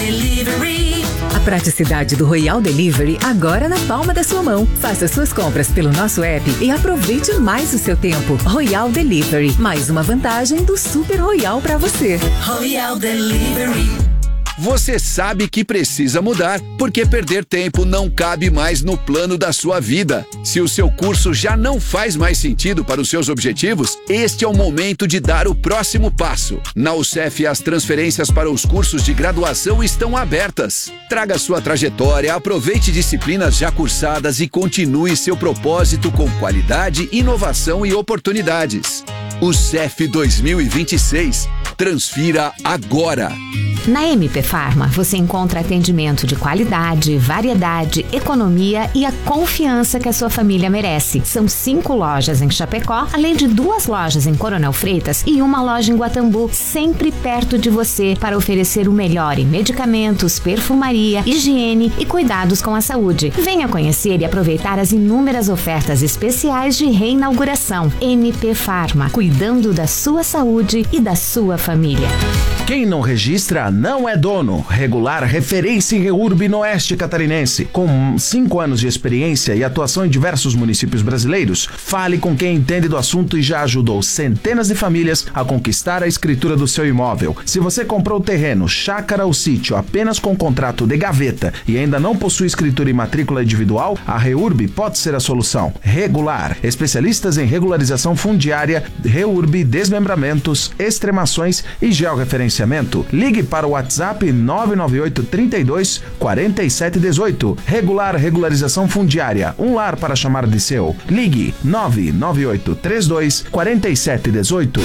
Delivery. A praticidade do Royal Delivery agora na palma da sua mão. Faça suas compras pelo nosso app e aproveite mais o seu tempo. Royal Delivery, mais uma vantagem do Super Royal para você. Royal Delivery. Você sabe que precisa mudar, porque perder tempo não cabe mais no plano da sua vida. Se o seu curso já não faz mais sentido para os seus objetivos, este é o momento de dar o próximo passo. Na UCEF, as transferências para os cursos de graduação estão abertas. Traga sua trajetória, aproveite disciplinas já cursadas e continue seu propósito com qualidade, inovação e oportunidades. UCEF 2026. Transfira agora! Na MP Pharma, você encontra atendimento de qualidade, variedade, economia e a confiança que a sua família merece. São 5 lojas em Chapecó, além de 2 lojas em Coronel Freitas e uma loja em Guatambu, sempre perto de você para oferecer o melhor em medicamentos, perfumaria, higiene e cuidados com a saúde. Venha conhecer e aproveitar as inúmeras ofertas especiais de reinauguração. MP Pharma, cuidando da sua saúde e da sua família. Quem não registra não é dono. Regular, referência em REURB no Oeste Catarinense. Com 5 anos de experiência e atuação em diversos municípios brasileiros, fale com quem entende do assunto e já ajudou centenas de famílias a conquistar a escritura do seu imóvel. Se você comprou terreno, chácara ou sítio apenas com contrato de gaveta e ainda não possui escritura e matrícula individual, a REURB pode ser a solução. Regular, especialistas em regularização fundiária, REURB, desmembramentos, extremações e georreferenciamento. Ligue para o WhatsApp 998 32 47 18. Regularização fundiária. Um lar para chamar de seu. Ligue 998 32 47 18.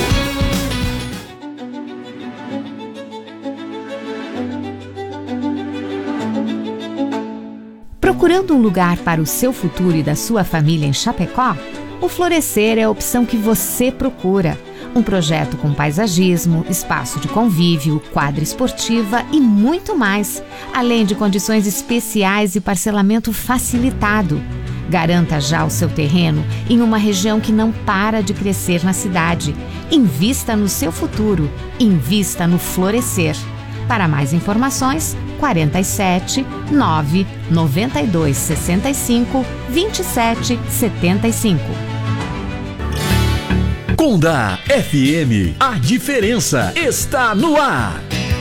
Procurando um lugar para o seu futuro e da sua família em Chapecó? O Florescer é a opção que você procura. Um projeto com paisagismo, espaço de convívio, quadra esportiva e muito mais, além de condições especiais e parcelamento facilitado. Garanta já o seu terreno em uma região que não para de crescer na cidade. Invista no seu futuro. Invista no Florescer. Para mais informações, 47 9 92 65 27 75. Conda FM, a diferença está no ar.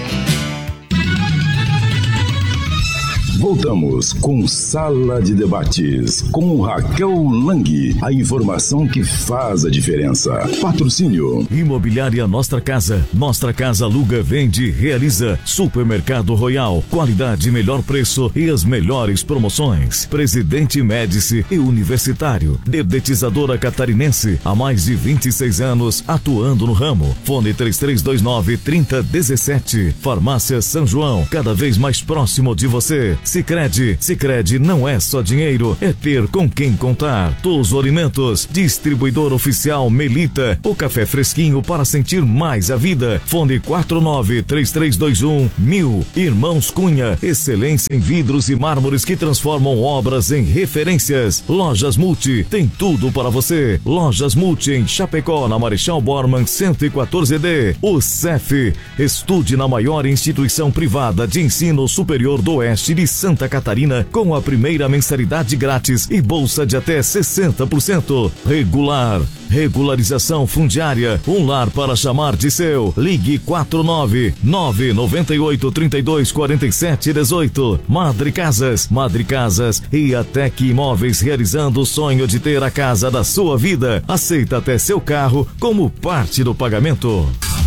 Voltamos com Sala de Debates, com Raquel Lang. A informação que faz a diferença. Patrocínio. Imobiliária Nostra Casa. Nostra Casa aluga, vende, realiza. Supermercado Royal. Qualidade, melhor preço e as melhores promoções. Presidente Médici e Universitário. Dedetizadora Catarinense. Há mais de 26 anos atuando no ramo. Fone 3329-3017. Farmácia São João. Cada vez mais próximo de você. Sicredi não é só dinheiro, é ter com quem contar. Toso Alimentos, distribuidor oficial Melita, o café fresquinho para sentir mais a vida. Fone 493321-1000. Irmãos Cunha, excelência em vidros e mármores que transformam obras em referências. Lojas Multi, tem tudo para você. Lojas Multi em Chapecó, na Marechal Bormann 114D. O CEF, estude na maior instituição privada de ensino superior do Oeste de Santa Catarina com a primeira mensalidade grátis e bolsa de até 60%. Regularização fundiária, um lar para chamar de seu. Ligue 499-9832-4718. Madre Casas e a Tec Imóveis, realizando o sonho de ter a casa da sua vida. Aceita até seu carro como parte do pagamento.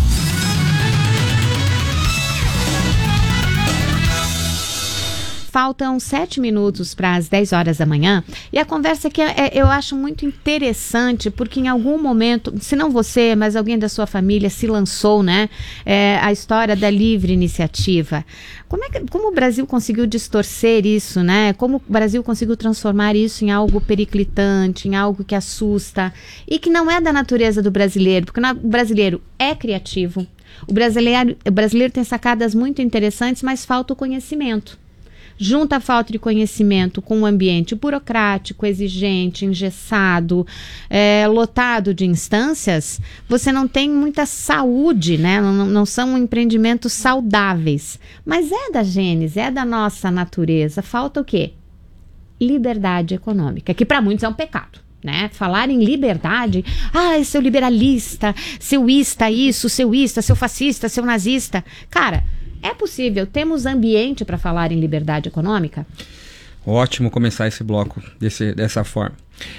Faltam 7 minutos para as 10 horas da manhã e a conversa aqui eu acho muito interessante porque em algum momento, se não você, mas alguém da sua família se lançou, né? A história da livre iniciativa. Como o Brasil conseguiu distorcer isso, né? Como o Brasil conseguiu transformar isso em algo periclitante, em algo que assusta e que não é da natureza do brasileiro, porque o brasileiro é criativo, o brasileiro tem sacadas muito interessantes, mas falta o conhecimento. junta a falta de conhecimento com um ambiente burocrático, exigente, engessado, lotado de instâncias, você não tem muita saúde, né? Não são empreendimentos saudáveis. Mas é da gênese, é da nossa natureza. Falta o quê? Liberdade econômica, que para muitos é um pecado. Né? Falar em liberdade, seu liberalista, seu ista isso, seu ista, seu fascista, seu nazista. Cara, é possível, temos ambiente para falar em liberdade econômica? Ótimo começar esse bloco dessa forma.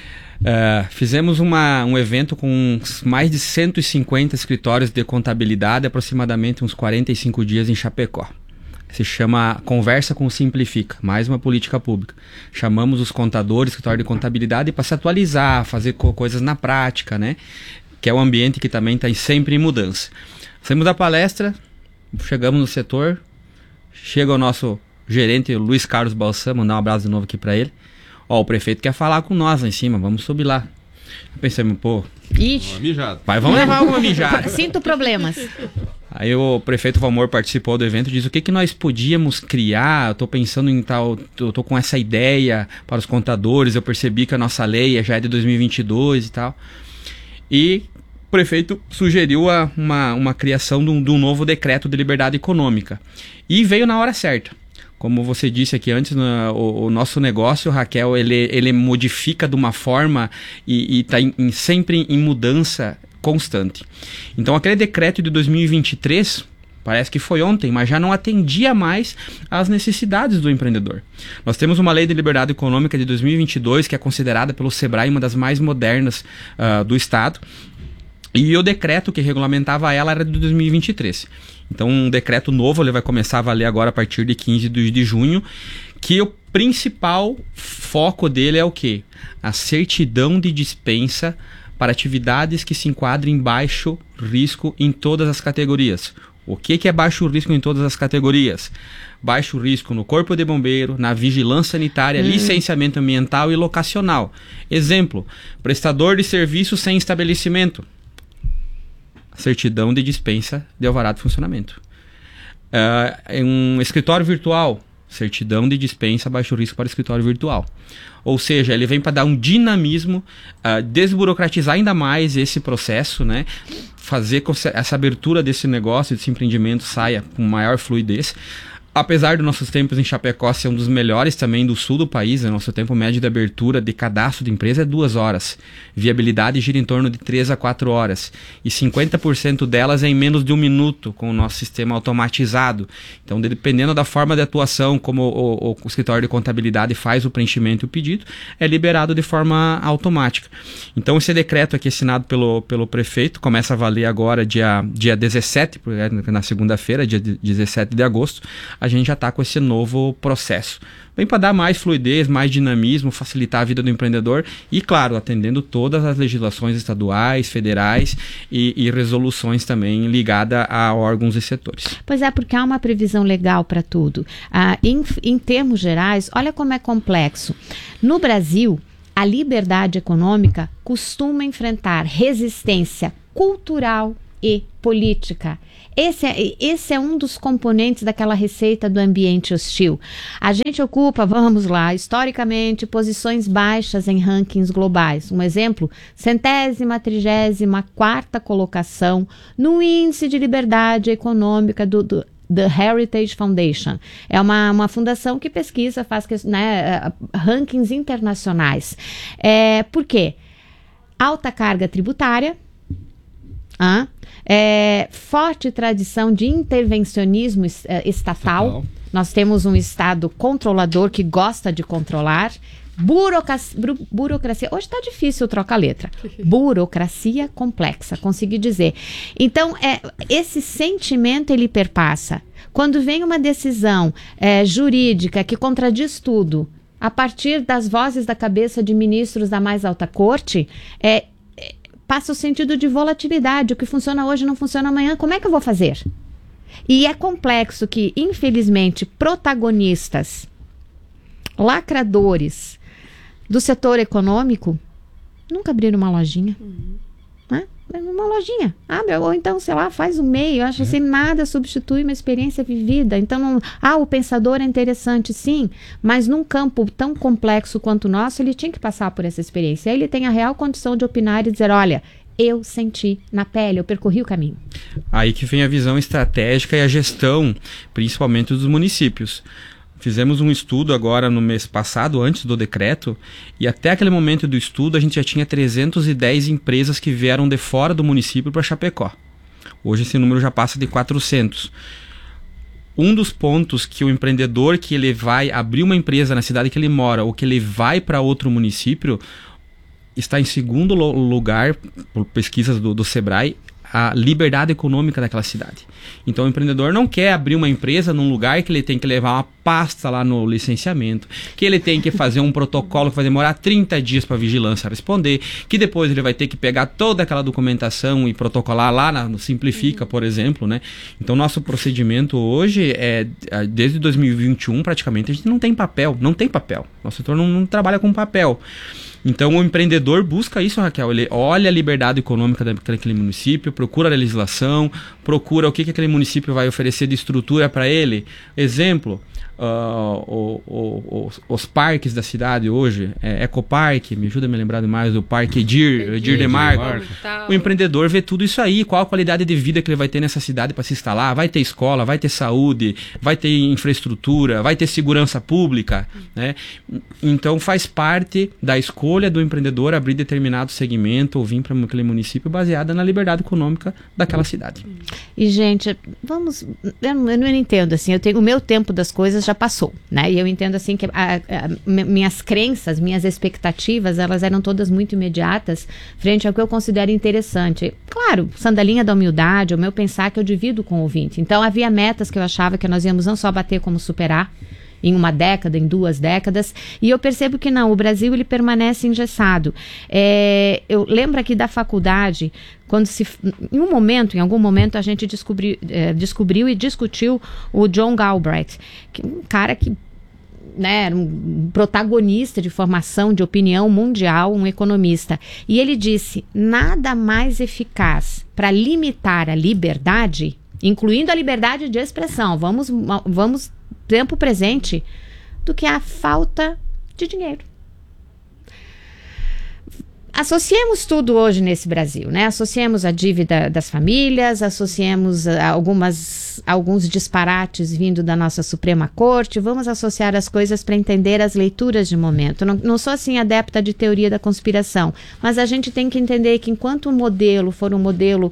Fizemos um evento com mais de 150 escritórios de contabilidade, aproximadamente uns 45 dias em Chapecó. Se chama Conversa com o Simplifica, mais uma política pública. Chamamos os contadores, escritório de contabilidade, para se atualizar, fazer coisas na prática, né? Que é um ambiente que também está sempre em mudança. Saímos da palestra, chegamos no setor, chega o nosso gerente, Luiz Carlos Balsam, mandar um abraço de novo aqui para ele. O prefeito quer falar com nós lá em cima, vamos subir lá. Pensamos, Ixi. Vamos levar uma mijada. Sinto problemas. Aí o prefeito Valmor participou do evento e disse o que nós podíamos criar. Eu estou pensando em tal, eu estou com essa ideia para os contadores, eu percebi que a nossa lei já é de 2022 e tal. E o prefeito sugeriu uma criação de um novo decreto de liberdade econômica. E veio na hora certa. Como você disse aqui antes, o nosso negócio, Raquel, ele modifica de uma forma e está sempre em mudança constante. Então aquele decreto de 2023, parece que foi ontem, mas já não atendia mais às necessidades do empreendedor. Nós temos uma lei de liberdade econômica de 2022, que é considerada pelo Sebrae uma das mais modernas do Estado, e o decreto que regulamentava ela era de 2023. Então um decreto novo, ele vai começar a valer agora a partir de 15 de junho, que o principal foco dele é o quê? A certidão de dispensa para atividades que se enquadrem em baixo risco em todas as categorias. O que é baixo risco em todas as categorias? Baixo risco no corpo de bombeiro, na vigilância sanitária, licenciamento ambiental e locacional. Exemplo, prestador de serviço sem estabelecimento. Certidão de dispensa de alvará de funcionamento. Um escritório virtual, certidão de dispensa baixo risco para escritório virtual. Ou seja, ele vem para dar um dinamismo, desburocratizar ainda mais esse processo, né? Fazer com que essa abertura desse negócio, desse empreendimento saia com maior fluidez. Apesar dos nossos tempos em Chapecó ser um dos melhores também do sul do país, o nosso tempo médio de abertura de cadastro de empresa é 2 horas. Viabilidade gira em torno de 3 a 4 horas. E 50% delas é em menos de 1 minuto, com o nosso sistema automatizado. Então, dependendo da forma de atuação, como o escritório de contabilidade faz o preenchimento e o pedido, é liberado de forma automática. Então, esse decreto aqui assinado pelo prefeito começa a valer agora dia 17, na segunda-feira, dia 17 de agosto, a gente já está com esse novo processo. Vem para dar mais fluidez, mais dinamismo, facilitar a vida do empreendedor e, claro, atendendo todas as legislações estaduais, federais e resoluções também ligadas a órgãos e setores. Pois é, porque há uma previsão legal para tudo. Em termos gerais, olha como é complexo. No Brasil, a liberdade econômica costuma enfrentar resistência cultural e política. Esse é um dos componentes daquela receita do ambiente hostil. A gente ocupa, vamos lá, historicamente, posições baixas em rankings globais. Um exemplo, 134ª colocação no índice de liberdade econômica do The Heritage Foundation. É uma fundação que pesquisa, faz rankings internacionais. Por quê? Alta carga tributária, forte tradição de intervencionismo estatal. Nós temos um Estado controlador que gosta de controlar. Burocracia. Hoje está difícil trocar letra. Burocracia complexa, consegui dizer. Então, esse sentimento ele perpassa. Quando vem uma decisão jurídica que contradiz tudo, a partir das vozes da cabeça de ministros da mais alta corte, passa o sentido de volatilidade. O que funciona hoje não funciona amanhã. Como é que eu vou fazer? E é complexo que, infelizmente, protagonistas, lacradores do setor econômico nunca abriram uma lojinha. Né? Numa lojinha, abre, ou então, sei lá, faz um MEI. Eu acho assim, nada substitui uma experiência vivida. Então, o pensador é interessante, sim, mas num campo tão complexo quanto o nosso, ele tinha que passar por essa experiência. Aí ele tem a real condição de opinar e dizer, olha, eu senti na pele, eu percorri o caminho. Aí que vem a visão estratégica e a gestão, principalmente dos municípios. Fizemos um estudo agora no mês passado, antes do decreto, e até aquele momento do estudo a gente já tinha 310 empresas que vieram de fora do município para Chapecó. Hoje esse número já passa de 400. Um dos pontos que o empreendedor que ele vai abrir uma empresa na cidade que ele mora ou que ele vai para outro município está em segundo lugar, por pesquisas do Sebrae, a liberdade econômica daquela cidade. Então o empreendedor não quer abrir uma empresa num lugar que ele tem que levar uma pasta lá no licenciamento, que ele tem que fazer um protocolo que vai demorar 30 dias para a vigilância responder, que depois ele vai ter que pegar toda aquela documentação e protocolar lá no Simplifica, por exemplo, né? Então nosso procedimento hoje desde 2021 praticamente a gente não tem papel. Nosso setor não trabalha com papel. Então o empreendedor busca isso, Raquel, ele olha a liberdade econômica daquele município, procura a legislação, procura o que aquele município vai oferecer de estrutura para ele. Exemplo, os parques da cidade hoje, Ecoparque, me ajuda a me lembrar mais do Parque Edir de Marco. O empreendedor vê tudo isso aí, qual a qualidade de vida que ele vai ter nessa cidade para se instalar, vai ter escola, vai ter saúde, vai ter infraestrutura, vai ter segurança pública, né? Então faz parte da escolha do empreendedor abrir determinado segmento ou vir para aquele município baseada na liberdade econômica daquela cidade. E gente, eu não entendo assim, o meu tempo das coisas já passou, né? E eu entendo assim que minhas crenças, minhas expectativas, elas eram todas muito imediatas frente ao que eu considero interessante. Claro, sandalinha da humildade, o meu pensar que eu divido com o ouvinte. Então havia metas que eu achava que nós íamos não só bater como superar em uma década, em 2 décadas, e eu percebo que não, o Brasil ele permanece engessado. Eu lembro aqui da faculdade, quando em algum momento a gente descobriu e discutiu o John Galbraith, que um cara que era um protagonista de formação de opinião mundial, um economista, e ele disse, nada mais eficaz para limitar a liberdade, incluindo a liberdade de expressão, vamos tempo presente, do que a falta de dinheiro. Associemos tudo hoje nesse Brasil, né? Associemos a dívida das famílias, associemos alguns disparates vindo da nossa Suprema Corte, vamos associar as coisas para entender as leituras de momento. Não sou assim adepta de teoria da conspiração, mas a gente tem que entender que enquanto o modelo for um modelo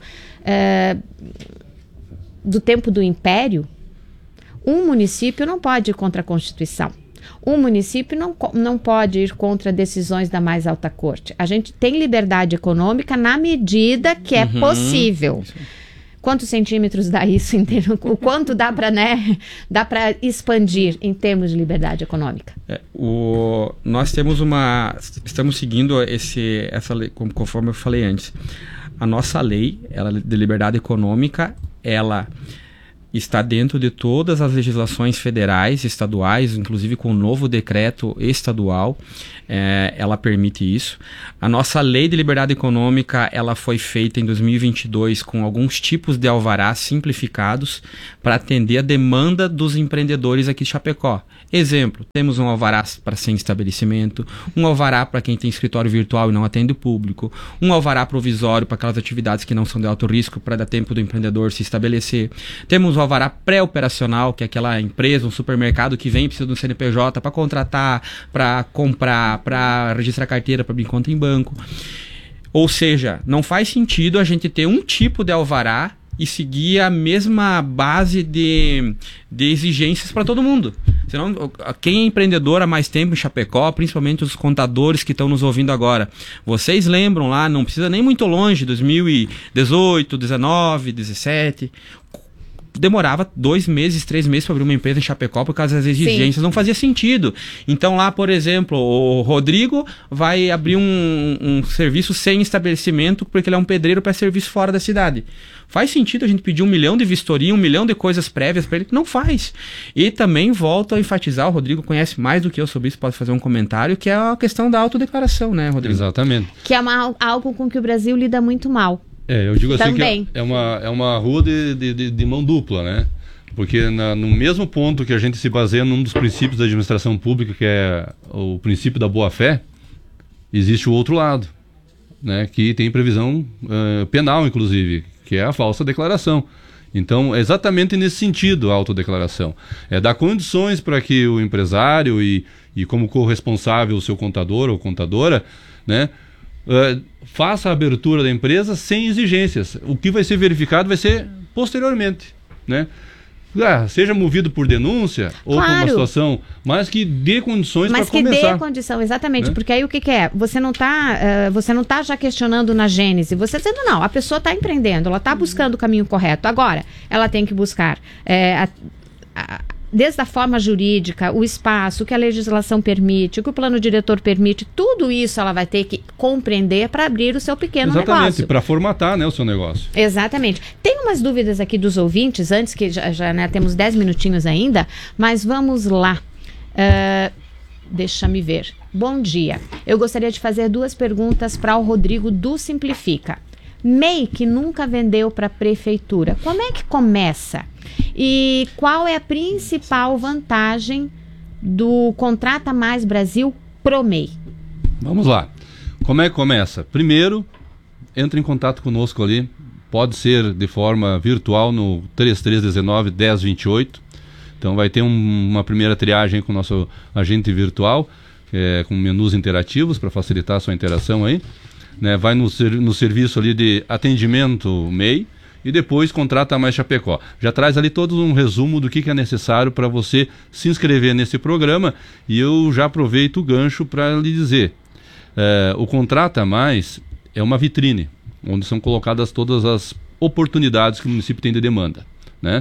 do tempo do Império, um município não pode ir contra a Constituição. Um município não pode ir contra decisões da mais alta corte. A gente tem liberdade econômica na medida que é possível. Quantos centímetros dá isso? O quanto dá para expandir em termos de liberdade econômica? Nós temos estamos seguindo essa lei, conforme eu falei antes. A nossa lei, ela de liberdade econômica, ela está dentro de todas as legislações federais, estaduais, inclusive com o novo decreto estadual, ela permite isso. A nossa lei de liberdade econômica, ela foi feita em 2022 com alguns tipos de alvarás simplificados para atender a demanda dos empreendedores aqui de Chapecó. Exemplo, temos um alvará para sem estabelecimento, um alvará para quem tem escritório virtual e não atende o público, um alvará provisório para aquelas atividades que não são de alto risco para dar tempo do empreendedor se estabelecer. Temos o alvará pré-operacional, que é aquela empresa, um supermercado que vem e precisa do CNPJ para contratar, para comprar, para registrar carteira, para abrir conta em banco. Ou seja, não faz sentido a gente ter um tipo de alvará e seguir a mesma base de exigências para todo mundo. Senão, quem é empreendedor há mais tempo em Chapecó, principalmente os contadores que estão nos ouvindo agora, vocês lembram lá, não precisa nem muito longe, 2018, 19, 17... demorava 2 meses, 3 meses para abrir uma empresa em Chapecó por causa das exigências. Sim. Não fazia sentido. Então lá, por exemplo, o Rodrigo vai abrir um serviço sem estabelecimento porque ele é um pedreiro para serviço fora da cidade. Faz sentido a gente pedir 1 milhão de vistoria, 1 milhão de coisas prévias para ele? Não faz. E também volto a enfatizar, o Rodrigo conhece mais do que eu sobre isso, pode fazer um comentário, que é a questão da autodeclaração, né, Rodrigo? Exatamente. Que é algo com que o Brasil lida muito mal. Eu digo assim Também. que é uma rua de mão dupla, né? Porque no mesmo ponto que a gente se baseia num dos princípios da administração pública, que é o princípio da boa-fé, existe o outro lado, né? Que tem previsão penal, inclusive, que é a falsa declaração. Então, é exatamente nesse sentido a autodeclaração. É dar condições para que o empresário e como corresponsável o seu contador ou contadora, né, faça a abertura da empresa sem exigências. O que vai ser verificado vai ser posteriormente, né? Seja movido por denúncia ou por uma situação, mas que dê condições para começar. Mas que dê condição, exatamente, né? Porque aí o que é? Você não tá já questionando na gênese, você dizendo, não, a pessoa está empreendendo, ela está buscando o caminho correto. Agora, ela tem que buscar desde a forma jurídica, o espaço, o que a legislação permite, o que o plano diretor permite, tudo isso ela vai ter que compreender para abrir o seu pequeno negócio. Exatamente, para formatar, né, o seu negócio. Exatamente. Tem umas dúvidas aqui dos ouvintes, antes que já né, temos 10 minutinhos ainda, mas vamos lá. Deixa-me ver. Bom dia. Eu gostaria de fazer 2 perguntas para o Rodrigo do Simplifica. MEI que nunca vendeu para a prefeitura, como é que começa? E qual é a principal vantagem do Contrata Mais Brasil Pro MEI? Vamos lá. Como é que começa? Primeiro, entre em contato conosco ali. Pode ser de forma virtual no 3319-1028. Então vai ter uma primeira triagem com o nosso agente virtual, com menus interativos para facilitar a sua interação aí. Né, vai no serviço ali de atendimento MEI e depois Contrata Mais Chapecó. Já traz ali todo um resumo do que é necessário para você se inscrever nesse programa, e eu já aproveito o gancho para lhe dizer, o Contrata Mais é uma vitrine, onde são colocadas todas as oportunidades que o município tem de demanda, né?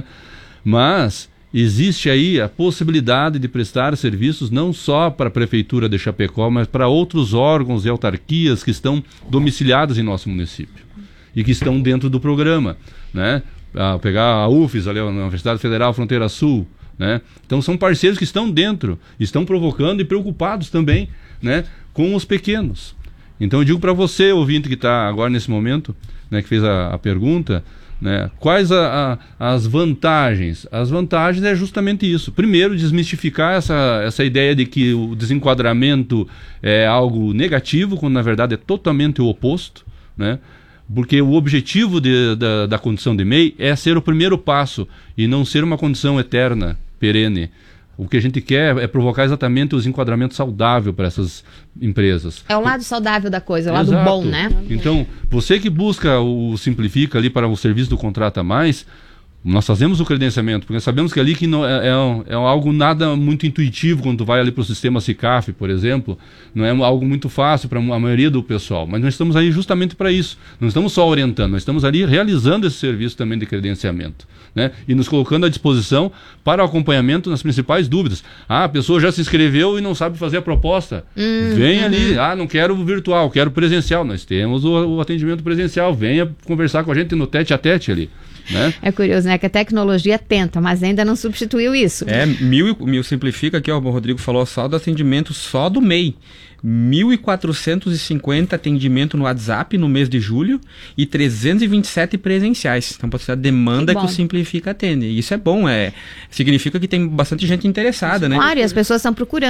Mas existe aí a possibilidade de prestar serviços não só para a Prefeitura de Chapecó, mas para outros órgãos e autarquias que estão domiciliados em nosso município e que estão dentro do programa, né? Pegar a UFES, ali, a Universidade Federal Fronteira Sul, né? Então são parceiros que estão dentro, estão provocando e preocupados também, né, com os pequenos. Então eu digo para você, ouvinte que está agora nesse momento, né, que fez a pergunta, né, quais as vantagens? As vantagens é justamente isso. Primeiro, desmistificar essa ideia de que o desenquadramento é algo negativo, quando na verdade é totalmente o oposto, né? Porque o objetivo da condição de MEI é ser o primeiro passo e não ser uma condição eterna, perene. O que a gente quer é provocar exatamente os enquadramentos saudáveis para essas empresas. É o lado saudável da coisa, o Exato. lado bom, né? Então, você que busca o Simplifica ali para o serviço do Contrata Mais, nós fazemos o credenciamento, porque sabemos que ali que não é algo nada muito intuitivo quando tu vai ali para o sistema SICAF, por exemplo, não é algo muito fácil para a maioria do pessoal, mas nós estamos aí justamente para isso. Não estamos só orientando, nós estamos ali realizando esse serviço também de credenciamento, né? E nos colocando à disposição para o acompanhamento nas principais dúvidas. A pessoa já se inscreveu e não sabe fazer a proposta. Vem ali, não quero virtual, quero presencial. Nós temos o atendimento presencial, venha conversar com a gente no tete a tete ali. Né? É curioso, né? Que a tecnologia tenta, mas ainda não substituiu isso. Mil simplifica aqui, ó, o Rodrigo falou só do atendimento só do MEI. 1.450 atendimento no WhatsApp no mês de julho e 327 presenciais. Então pode ser a demanda que o Simplifica atende. Isso é bom, significa que tem bastante gente interessada, né? Claro, e as pessoas estão procurando.